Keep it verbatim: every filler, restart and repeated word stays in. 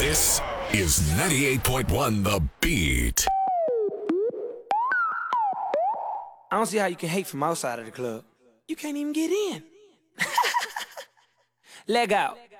This is ninety-eight point one The Beat. I don't see how you can hate from outside of the club. You can't even get in. Leg out.